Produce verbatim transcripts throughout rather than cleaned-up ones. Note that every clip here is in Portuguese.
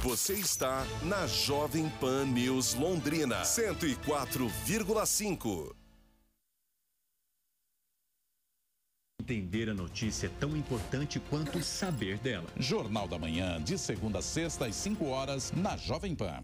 Você está na Jovem Pan News Londrina, cento e quatro vírgula cinco. Entender a notícia é tão importante quanto saber dela. Jornal da Manhã, de segunda a sexta, às cinco horas, na Jovem Pan.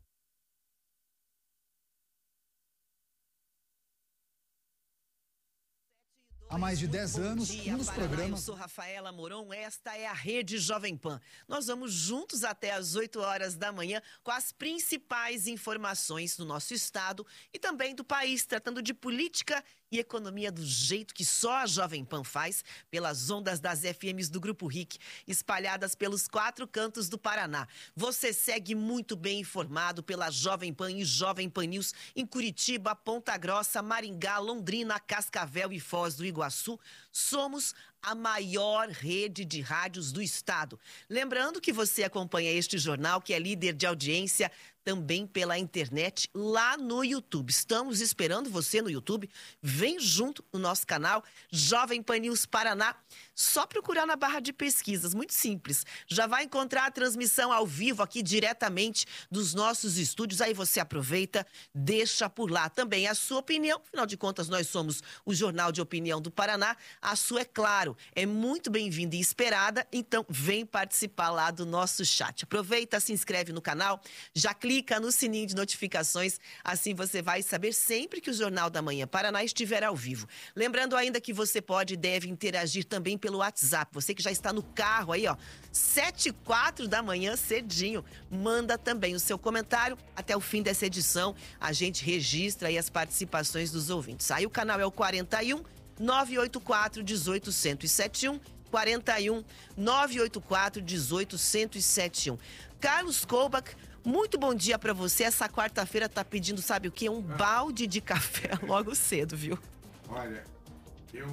Há mais de dez anos, dia, um dos Paraná. programas... Eu sou Rafaela Moron, esta é a Rede Jovem Pan. Nós vamos juntos até às oito horas da manhã com as principais informações do nosso estado e também do país, tratando de política e economia do jeito que só a Jovem Pan faz, pelas ondas das F Ms do Grupo R I C, espalhadas pelos quatro cantos do Paraná. Você segue muito bem informado pela Jovem Pan e Jovem Pan News em Curitiba, Ponta Grossa, Maringá, Londrina, Cascavel e Foz do Iguaçu. Somos a maior rede de rádios do estado. Lembrando que você acompanha este jornal, que é líder de audiência, também pela internet, lá no YouTube. Estamos esperando você no YouTube. Vem junto no nosso canal, Jovem Pan News Paraná. Só procurar na barra de pesquisas, muito simples. Já vai encontrar a transmissão ao vivo aqui diretamente dos nossos estúdios. Aí você aproveita, deixa por lá também a sua opinião. Afinal de contas, nós somos o Jornal de Opinião do Paraná. A sua, é claro, é muito bem-vinda e esperada. Então, vem participar lá do nosso chat. Aproveita, se inscreve no canal, já clica Clica no sininho de notificações, assim você vai saber sempre que o Jornal da Manhã Paraná estiver ao vivo. Lembrando ainda que você pode e deve interagir também pelo WhatsApp. Você que já está no carro aí, ó, sete e quatro da manhã, cedinho, manda também o seu comentário. Até o fim dessa edição, a gente registra aí as participações dos ouvintes. Aí o canal é o quarenta e um, nove oito quatro, um oito zero zero sete um, quarenta e um, nove oito quatro, um oito zero zero sete um. Carlos Koubach, muito bom dia pra você. Essa quarta-feira tá pedindo, sabe o quê? Um balde de café logo cedo, viu? Olha, eu...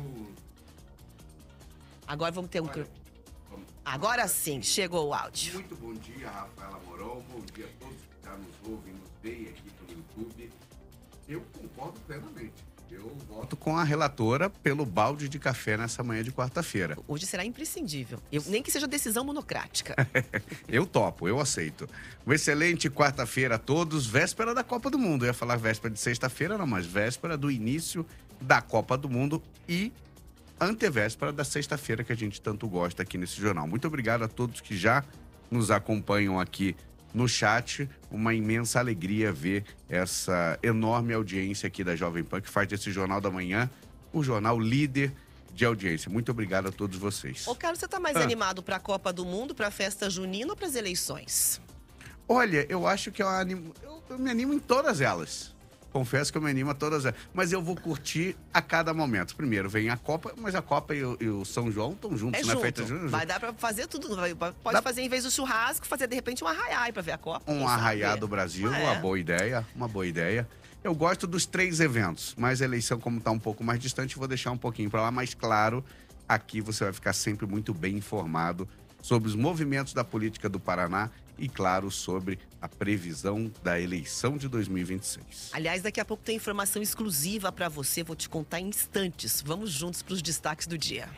Agora vamos ter um... Olha, vamos... Agora sim, chegou o áudio. Muito bom dia, Rafaela Moron. Bom dia a todos que estão nos ouvindo, nos veem aqui pelo YouTube. Eu concordo plenamente. Eu voto com a relatora pelo balde de café nessa manhã de quarta-feira. Hoje será imprescindível. Eu, nem que seja decisão monocrática. Eu topo, eu aceito. Uma excelente quarta-feira a todos. Véspera da Copa do Mundo. Eu ia falar véspera de sexta-feira, não, mas véspera do início da Copa do Mundo e antevéspera da sexta-feira que a gente tanto gosta aqui nesse jornal. Muito obrigado a todos que já nos acompanham aqui no chat. Uma imensa alegria ver essa enorme audiência aqui da Jovem Pan, que faz desse Jornal da Manhã o jornal líder de audiência. Muito obrigado a todos vocês. Ô, Carlos, você tá mais ah. animado pra Copa do Mundo, pra festa junina ou pras eleições? Olha, eu acho que eu, animo, eu, eu me animo em todas elas. Confesso que eu me animo a todas elas. Mas eu vou curtir a cada momento. Primeiro vem a Copa, mas a Copa e o, e o São João estão juntos, É né? junto. Feita junto. Vai dar pra fazer tudo. Pode Dá... fazer, em vez do churrasco, fazer de repente um arraiá pra ver a Copa. Um arraiá do Brasil, ah, é. uma boa ideia, uma boa ideia. Eu gosto dos três eventos, mas a eleição, como está um pouco mais distante, vou deixar um pouquinho para lá. Mas, claro, aqui você vai ficar sempre muito bem informado sobre os movimentos da política do Paraná e, claro, sobre a previsão da eleição de dois mil e vinte e seis. Aliás, daqui a pouco tem informação exclusiva para você, vou te contar em instantes. Vamos juntos para os destaques do dia.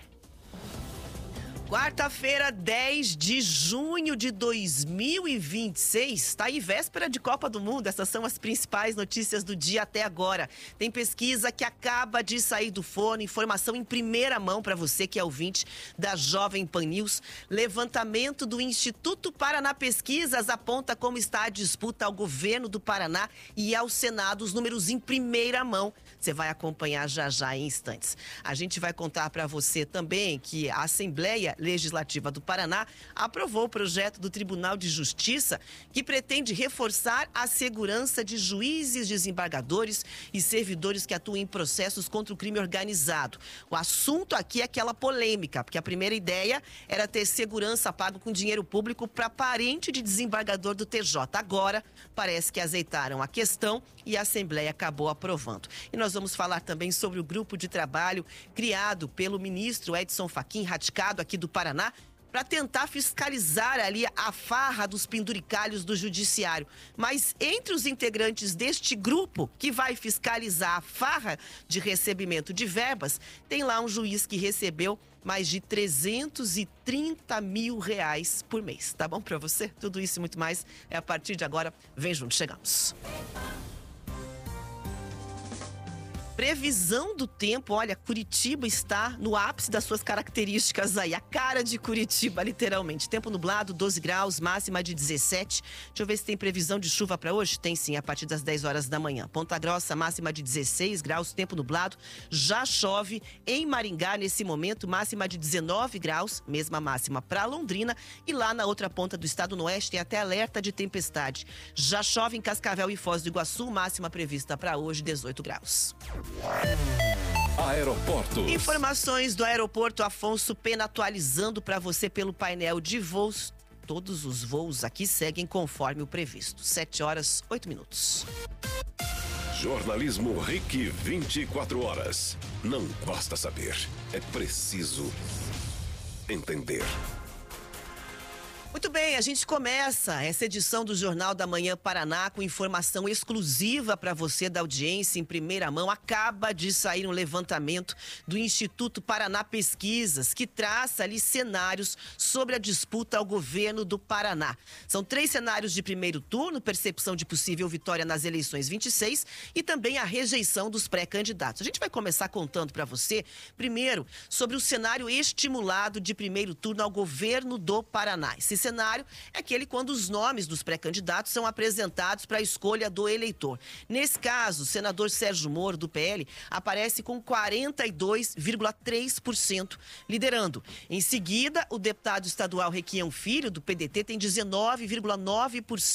Quarta-feira, dez de junho de dois mil e vinte e seis, tá aí véspera de Copa do Mundo. Essas são as principais notícias do dia até agora. Tem pesquisa que acaba de sair do forno, informação em primeira mão para você que é ouvinte da Jovem Pan News. Levantamento do Instituto Paraná Pesquisas aponta como está a disputa ao governo do Paraná e ao Senado, os números em primeira mão. Você vai acompanhar já já em instantes. A gente vai contar para você também que a Assembleia Legislativa do Paraná aprovou o projeto do Tribunal de Justiça que pretende reforçar a segurança de juízes, desembargadores e servidores que atuam em processos contra o crime organizado. O assunto aqui é aquela polêmica, porque a primeira ideia era ter segurança pago com dinheiro público para parente de desembargador do T J. Agora, parece que azeitaram a questão e a Assembleia acabou aprovando. E nós vamos falar também sobre o grupo de trabalho criado pelo ministro Edson Fachin, radicado aqui do Paraná, para tentar fiscalizar ali a farra dos penduricalhos do judiciário. Mas entre os integrantes deste grupo que vai fiscalizar a farra de recebimento de verbas, tem lá um juiz que recebeu mais de trezentos e trinta mil reais por mês. Tá bom pra você? Tudo isso e muito mais é a partir de agora. Vem junto, chegamos. Previsão do tempo, olha, Curitiba está no ápice das suas características aí, a cara de Curitiba, literalmente. Tempo nublado, doze graus, máxima de dezessete. Deixa eu ver se tem previsão de chuva para hoje. Tem sim, a partir das dez horas da manhã. Ponta Grossa, máxima de dezesseis graus, tempo nublado. Já chove em Maringá nesse momento, máxima de dezenove graus, mesma máxima para Londrina. E lá na outra ponta do estado, no oeste, tem até alerta de tempestade. Já chove em Cascavel e Foz do Iguaçu, máxima prevista para hoje, dezoito graus. Aeroportos. Informações do aeroporto Afonso Pena atualizando para você pelo painel de voos. Todos os voos aqui seguem conforme o previsto. sete horas, oito minutos. Jornalismo R I C vinte e quatro horas. Não basta saber, é preciso entender. Muito bem, a gente começa essa edição do Jornal da Manhã Paraná com informação exclusiva para você da audiência em primeira mão. Acaba de sair um levantamento do Instituto Paraná Pesquisas, que traça ali cenários sobre a disputa ao governo do Paraná. São três cenários de primeiro turno, percepção de possível vitória nas eleições vinte e seis e também a rejeição dos pré-candidatos. A gente vai começar contando para você, primeiro, sobre o cenário estimulado de primeiro turno ao governo do Paraná. Esse cenário é aquele quando os nomes dos pré-candidatos são apresentados para a escolha do eleitor. Nesse caso, o senador Sérgio Moro, do P L, aparece com quarenta e dois vírgula três por cento, liderando. Em seguida, o deputado estadual Requião Filho, do P D T, tem dezenove vírgula nove por cento.